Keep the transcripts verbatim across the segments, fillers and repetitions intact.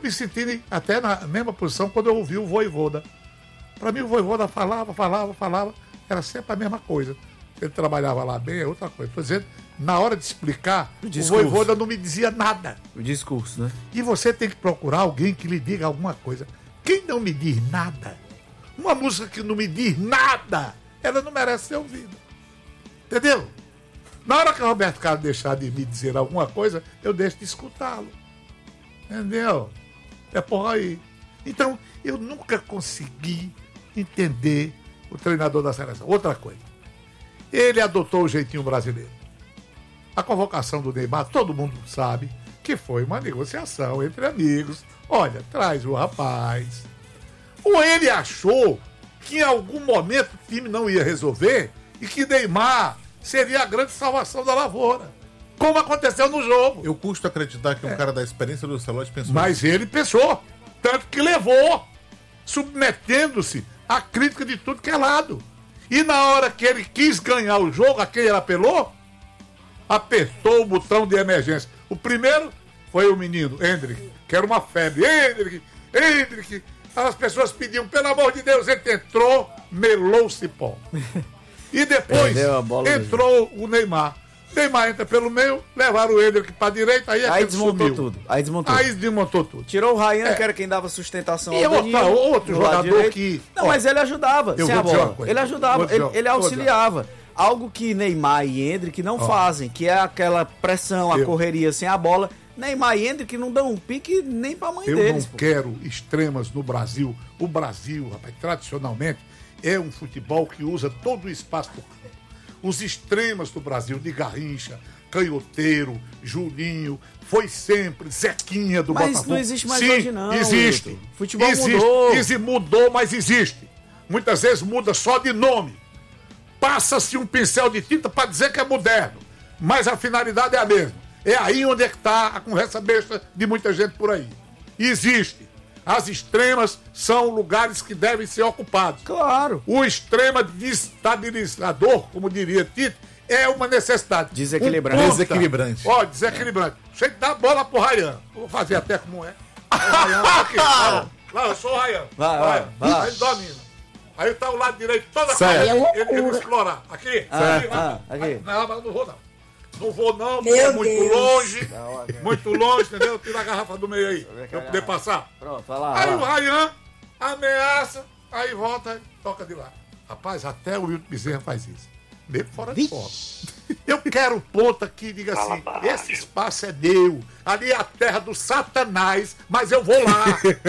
me senti até na mesma posição quando eu ouvi o Vojvoda. Para mim, o Vojvoda falava, falava, falava, era sempre a mesma coisa. Ele trabalhava lá bem, é outra coisa. Estou dizendo, na hora de explicar, o, o Vojvoda não me dizia nada. O discurso, né? E você tem que procurar alguém que lhe diga alguma coisa. Quem não me diz nada, uma música que não me diz nada, ela não merece ser ouvida. Entendeu? Na hora que o Roberto Carlos deixar de me dizer alguma coisa, eu deixo de escutá-lo. Entendeu? É por aí. Então, eu nunca consegui entender o treinador da seleção. Outra coisa. Ele adotou o jeitinho brasileiro. A convocação do Neymar, todo mundo sabe que foi uma negociação entre amigos. Olha, traz o rapaz. Ou ele achou que em algum momento o time não ia resolver e que Neymar seria a grande salvação da lavoura. Como aconteceu no jogo. Eu custo acreditar que um é. cara da experiência do Ancelotti pensou Mas isso. ele pensou. Tanto que levou, submetendo-se à crítica de tudo que é lado. E na hora que ele quis ganhar o jogo, a quem ele apelou, apertou o botão de emergência. O primeiro foi o menino, Hendrick, que era uma febre. Hendrick, Hendrick. As pessoas pediam, pelo amor de Deus, ele entrou, melou-se pó. E depois entrou o Neymar. Neymar entra pelo meio, levaram o Hendrick para a direita, aí, aí desmontou sumiu. tudo. Aí desmontou. Aí desmontou tudo. Tirou o Ryan, é. que era quem dava sustentação e ao Danilo. E outro jogador que... Não, ó, mas ele ajudava, sem a bola. Ele ajudava, ele, ele auxiliava. Algo que Neymar e Hendrick não ó. fazem, que é aquela pressão, a eu. correria sem a bola. Neymar e Hendrick não dão um pique nem pra mãe eu deles. Eu não pô. quero extremas no Brasil. O Brasil, rapaz, tradicionalmente, é um futebol que usa todo o espaço do campo. Os extremas do Brasil, de Garrincha, Canhoteiro, Julinho, foi sempre Zequinha do mas Botafogo. Mas não existe mais Sim, hoje não. Existe. Milton. Futebol existe. mudou. Existe, mudou, mas existe. Muitas vezes muda só de nome. Passa-se um pincel de tinta para dizer que é moderno. Mas a finalidade é a mesma. É aí onde é que está a conversa besta de muita gente por aí. Existe. As extremas são lugares que devem ser ocupados. Claro. O extrema desestabilizador, como diria Tito, é uma necessidade. Desequilibrante. Um ponta, desequilibrante. Ó, desequilibrante. Você dá a bola pro Ryan. Vou fazer até como é. O Ryan aqui. Lá, lá, eu sou o Ryan. Vai, vai, vai. Aí domina. Aí tá o lado direito toda a cara. Ele, ele vai explorar. Aqui. Ah, aqui, ah, aqui. Não, mas não vou não. Não vou não, porque é muito Deus. longe. Muito longe, entendeu? Tira a garrafa do meio aí. Pra eu poder passar. Pronto, vai lá. Aí vai. o Ryan ameaça, aí volta e toca de lá. Rapaz, até o Wilton Bezerra faz isso. Mesmo fora de forma. Eu quero ponta que diga assim, esse espaço é meu. Ali é a terra do Satanás, mas eu vou lá.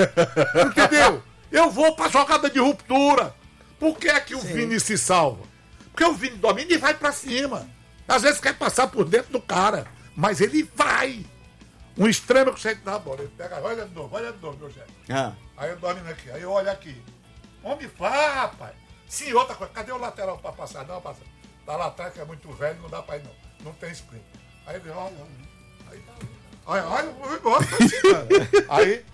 Entendeu? Eu vou pra jogada de ruptura. Por que é que o Sim. Vini se salva? Porque o Vini domina e vai pra cima. Às vezes quer passar por dentro do cara, mas ele vai. Um extremo que você dá a bola. Ele pega, olha de novo, olha de novo, meu chefe. Ah. Aí eu domino aqui, aí eu olho aqui. Homem, vá, rapaz. Sim, outra coisa, cadê o lateral pra passar? Não, passa. Tá lá atrás, que é muito velho, não dá pra ir não. Não tem sprint. Aí ele, olha, aí, olha, olha, eu gosto assim, cara. Aí,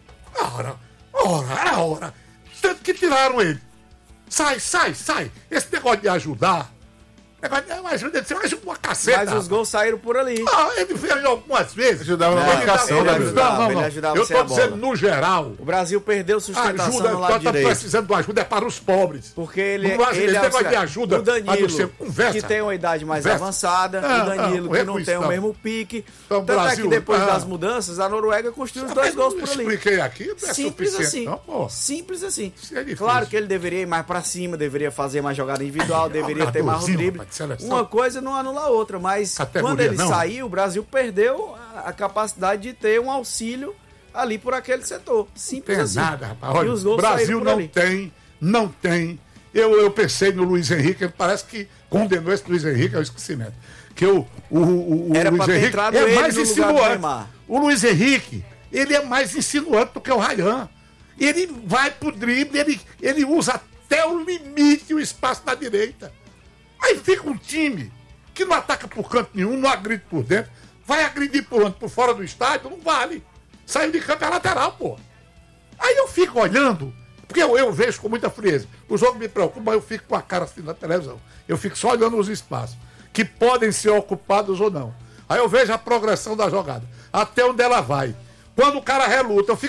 ora, ora, ora. Tanto que tiraram ele. Sai, sai, sai. Esse negócio de ajudar. Negócio de ajuda, ele ajuda uma caceta. Mas os gols saíram por ali. Ah, ele veio algumas vezes. Ajudava na marcação, né? Não, não, não. Eu tô dizendo no geral. O Brasil perdeu sustentação ajuda, no lado tá direito. precisando de ajuda é para os pobres. Porque ele, não, ele é negócio de ajuda. O Danilo, você conversa, que tem uma idade mais conversa. avançada, ah, o Danilo, ah, que não tem o mesmo pique. Então, Tanto Brasil, é que depois ah, das mudanças, a Noruega construiu os dois gols por ali. Eu expliquei aqui, não é Simples assim. Não, pô. Simples assim. É claro que ele deveria ir mais pra cima, deveria fazer mais jogada individual, Ai, deveria ter mais um drible. Uma coisa não anula a outra, mas Categoria, quando ele não. saiu, o Brasil perdeu a, a capacidade de ter um auxílio ali por aquele setor. Simples não tem assim. nada, rapaz. Olha, e os gols o Brasil não ali. tem, não tem. Eu, eu pensei no Luiz Henrique, ele parece que condenou esse Luiz Henrique ao esquecimento. Que o, o, o, o Era Luiz Henrique é mais insinuante. O Luiz Henrique, ele é mais insinuante do que o Ryan. Ele vai pro drible, ele, ele usa até o limite o espaço na direita. Aí fica um time que não ataca por canto nenhum, não agride por dentro, vai agredir por onde? Por fora do estádio? Não vale. Saiu de campo é lateral, pô. Aí eu fico olhando, porque eu, eu vejo com muita frieza. O jogo me preocupa, mas eu fico com a cara assim na televisão. Eu fico só olhando os espaços, que podem ser ocupados ou não. Aí eu vejo a progressão da jogada, até onde ela vai. Quando o cara reluta, eu fico